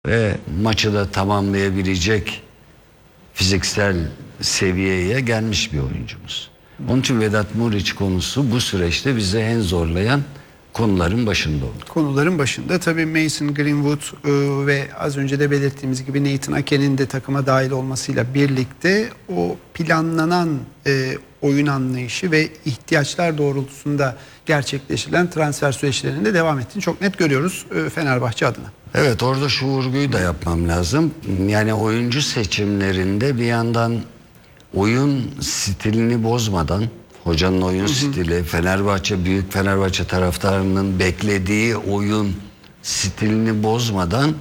ve maçı da tamamlayabilecek fiziksel seviyeye gelmiş bir oyuncumuz. Onun için Vedat Muriç konusu bu süreçte bizi en zorlayan konuların başında oldu. Konuların başında tabii Mason Greenwood ve az önce de belirttiğimiz gibi Nathan Ake'nin de takıma dahil olmasıyla birlikte o planlanan oyun anlayışı ve ihtiyaçlar doğrultusunda gerçekleştirilen transfer süreçlerinin de devam ettiğini çok net görüyoruz Fenerbahçe adına. Evet, orada şu vurguyu da yapmam lazım. Yani oyuncu seçimlerinde bir yandan oyun stilini bozmadan, hocanın oyun stili, büyük Fenerbahçe taraftarının beklediği oyun stilini bozmadan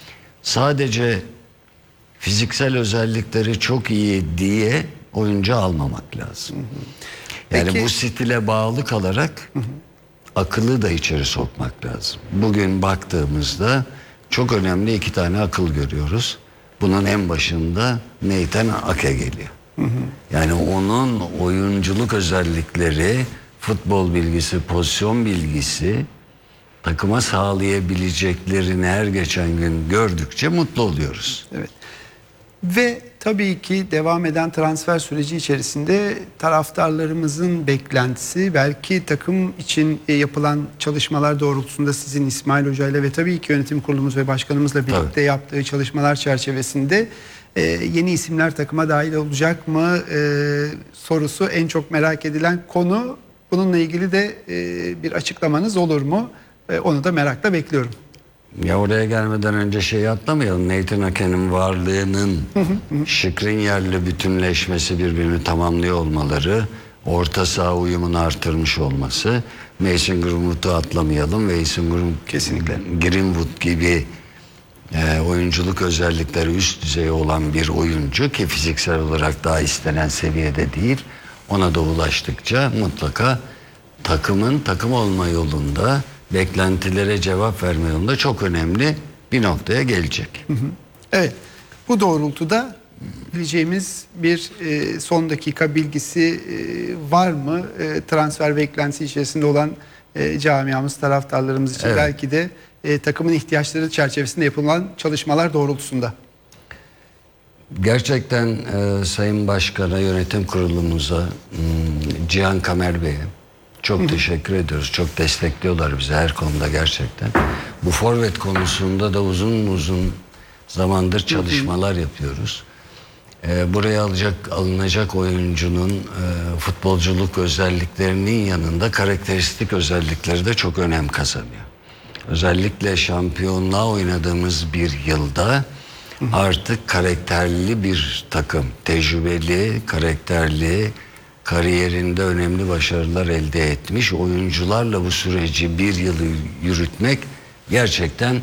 sadece fiziksel özellikleri çok iyi diye oyuncu almamak lazım. Yani Peki, bu stile bağlı kalarak akıllı da içeri sokmak lazım. Bugün baktığımızda çok önemli 2 tane akıl görüyoruz. Bunun en başında Nathan Ake geliyor. Yani onun oyunculuk özellikleri, futbol bilgisi, pozisyon bilgisi takıma sağlayabileceklerini her geçen gün gördükçe mutlu oluyoruz. evet. Ve tabii ki devam eden transfer süreci içerisinde taraftarlarımızın beklentisi, belki takım için yapılan çalışmalar doğrultusunda sizin İsmail Hoca ile ve tabii ki yönetim kurulumuz ve başkanımızla birlikte yaptığı çalışmalar çerçevesinde yeni isimler takıma dahil olacak mı sorusu en çok merak edilen konu. Bununla ilgili de bir açıklamanız olur mu? Onu da merakla bekliyorum. Ya oraya gelmeden önce şeyi atlamayalım. Nathan Ake'nin varlığının Skriniar'la bütünleşmesi, birbirini tamamlıyor olmaları, orta saha uyumunu artırmış olması. Mason Greenwood'u atlamayalım. Kesinlikle. Greenwood gibi oyunculuk özellikleri üst düzey olan bir oyuncu ki fiziksel olarak daha istenen seviyede değil. Ona da ulaştıkça mutlaka takımın takım olma yolunda, beklentilere cevap verme yolunda çok önemli bir noktaya gelecek. Evet, bu doğrultuda bileceğimiz bir son dakika bilgisi var mı? Transfer beklentisi içerisinde olan camiamız, taraftarlarımız için belki de takımın ihtiyaçları çerçevesinde yapılan çalışmalar doğrultusunda. Gerçekten Sayın Başkan'a, yönetim kurulumuza, Cihan Kamer Bey'e çok teşekkür ediyoruz. Çok destekliyorlar bizi her konuda gerçekten. Bu forvet konusunda da uzun zamandır çalışmalar yapıyoruz. Buraya alınacak oyuncunun futbolculuk özelliklerinin yanında karakteristik özellikleri de çok önem kazanıyor. Özellikle şampiyonluğa oynadığımız bir yılda artık karakterli bir takım, tecrübeli, karakterli, kariyerinde önemli başarılar elde etmiş oyuncularla bu süreci bir yıl yürütmek gerçekten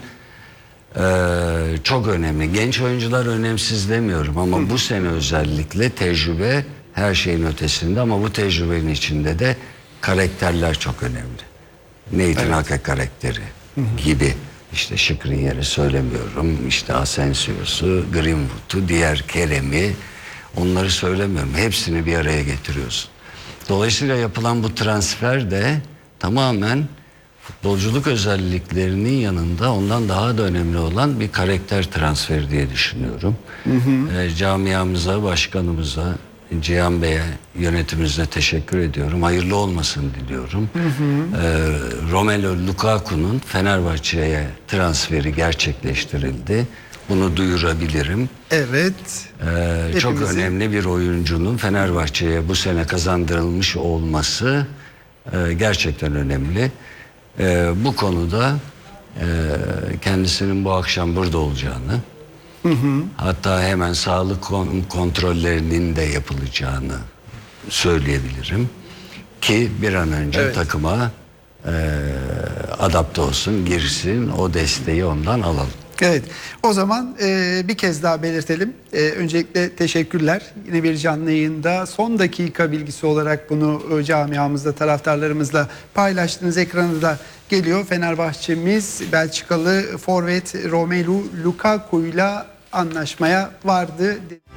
çok önemli. Genç oyuncular önemsiz demiyorum ama bu sene özellikle tecrübe her şeyin ötesinde, ama bu tecrübenin içinde de karakterler çok önemli. Nathan Ake karakteri gibi, işte Skriniar'ı söylemiyorum, işte Asensio'su, Greenwood'u, diğer Kerem'i, onları söylemiyorum. Hepsini bir araya getiriyorsun. Dolayısıyla yapılan bu transfer de tamamen futbolculuk özelliklerinin yanında ondan daha da önemli olan bir karakter transferi diye düşünüyorum. Camiamıza, başkanımıza, Cihan Bey'e, yönetimimize teşekkür ediyorum. Hayırlı olmasını diliyorum. Romelu Lukaku'nun Fenerbahçe'ye transferi gerçekleştirildi. Bunu duyurabilirim. Evet. Çok önemli bir oyuncunun Fenerbahçe'ye bu sene kazandırılmış olması gerçekten önemli. Bu konuda kendisinin bu akşam burada olacağını, hatta hemen sağlık kontrollerinin de yapılacağını söyleyebilirim ki bir an önce takıma adapte olsun, girsin, o desteği ondan alalım. Evet, o zaman bir kez daha belirtelim. Öncelikle teşekkürler. Yine bir canlı yayında son dakika bilgisi olarak bunu camiamızda, taraftarlarımızla paylaştığınız ekranda da geliyor. Fenerbahçemiz Belçikalı forvet Romelu Lukaku'yla anlaşmaya vardı.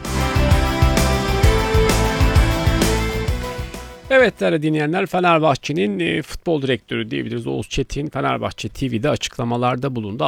Evet değerli dinleyenler, Fenerbahçe'nin futbol direktörü diyebiliriz Oğuz Çetin, Fenerbahçe TV'de açıklamalarda bulundu.